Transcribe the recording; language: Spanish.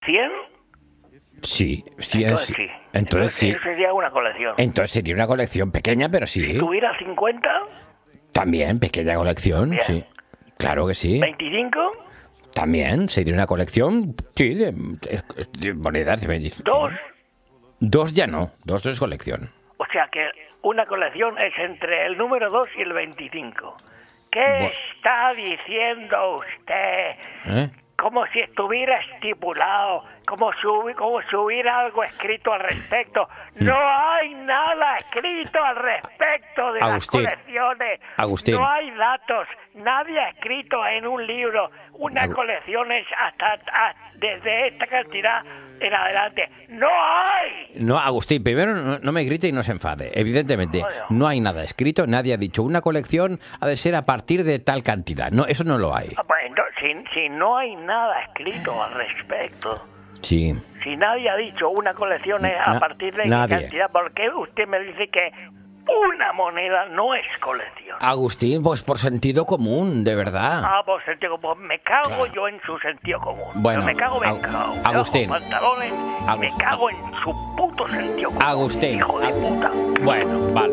¿100? Sí, Entonces sí. Entonces sí. Eso sería una colección. Entonces sería una colección pequeña, pero sí. Si tuviera 50, También, pequeña colección, Bien. sí. Claro que sí. 25, También sería una colección, sí, de monedas. 2. 2 ya no, 2 no es colección. O sea que una colección es entre el número 2 y el 25. ¿Qué Bu- está diciendo usted? ¿Eh? Como si estuviera estipulado, como si hubiera algo escrito al respecto. No hay nada escrito al respecto de Agustín, las colecciones. Agustín. No hay datos. Nadie ha escrito en un libro. Una Agu- colección es desde esta cantidad en adelante. ¡No hay! No, Agustín, primero no me grite y no se enfade. Evidentemente, Bueno. no hay nada escrito, nadie ha dicho una colección ha de ser a partir de tal cantidad. No, eso no lo hay. Bueno, si no hay nada escrito al respecto, Sí. si nadie ha dicho una colección es a partir de qué nadie. cantidad, ¿por qué usted me dice que una moneda no es colección? Agustín, pues por sentido común, de verdad. Por sentido común. Me cago Claro. yo en su sentido común. Bueno, Yo me cago. Agustín. Me pantalones y me cago en su puto sentido común. Agustín. Hijo de puta. Bueno, vale.